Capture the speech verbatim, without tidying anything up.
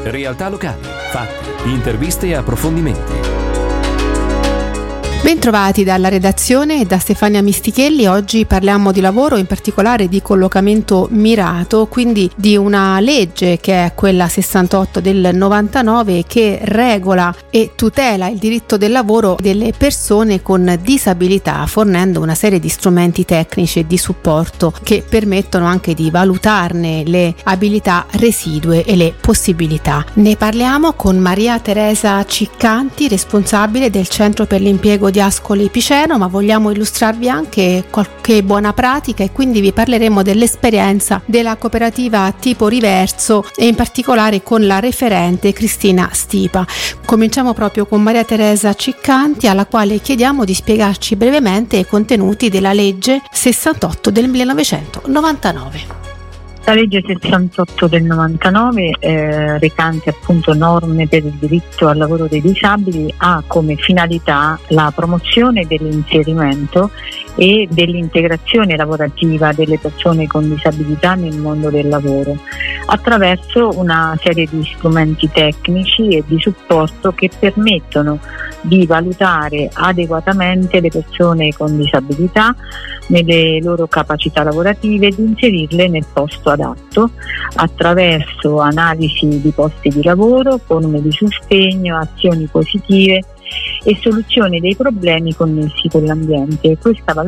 realtà locali, fatti, interviste e approfondimenti. Bentrovati dalla redazione e da Stefania Mistichelli. Oggi parliamo di lavoro, in particolare di collocamento mirato, quindi di una legge che è quella sessantotto del novantanove che regola e tutela il diritto del lavoro delle persone con disabilità, fornendo una serie di strumenti tecnici e di supporto che permettono anche di valutarne le abilità residue e le possibilità. Ne parliamo con Maria Teresa Ciccanti, responsabile del Centro per l'impiego di Ascoli Piceno, ma vogliamo illustrarvi anche qualche buona pratica e quindi vi parleremo dell'esperienza della cooperativa Tipo Riverso e in particolare con la referente Cristina Stipa. Cominciamo proprio con Maria Teresa Ciccanti, alla quale chiediamo di spiegarci brevemente i contenuti della legge sessantotto del millenovecentonovantanove. La legge sessantotto del novantanove, eh, recante appunto norme per il diritto al lavoro dei disabili, ha come finalità la promozione dell'inserimento e dell'integrazione lavorativa delle persone con disabilità nel mondo del lavoro, attraverso una serie di strumenti tecnici e di supporto che permettono di valutare adeguatamente le persone con disabilità nelle loro capacità lavorative e di inserirle nel posto adatto attraverso analisi di posti di lavoro, forme di sostegno, azioni positive e soluzioni dei problemi connessi con l'ambiente. Questa